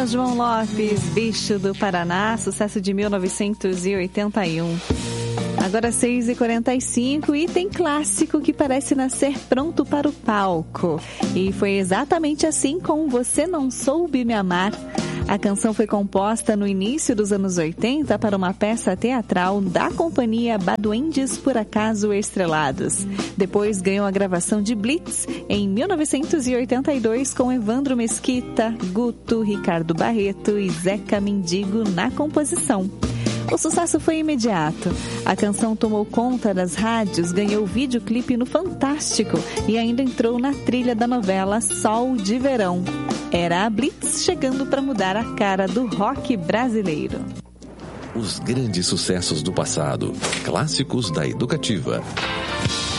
João Lopes, Bicho do Paraná, sucesso de 1981. Agora 6h45 e tem clássico que parece nascer pronto para o palco. E foi exatamente assim com Você Não Soube Me Amar. A canção foi composta no início dos anos 80 para uma peça teatral da companhia Baduendes Por Acaso Estrelados. Depois ganhou a gravação de Blitz em 1982 com Evandro Mesquita, Guto, Ricardo Barreto e Zeca Mendigo na composição. O sucesso foi imediato. A canção tomou conta das rádios, ganhou videoclipe no Fantástico e ainda entrou na trilha da novela Sol de Verão. Era a Blitz chegando para mudar a cara do rock brasileiro. Os grandes sucessos do passado, clássicos da Educativa.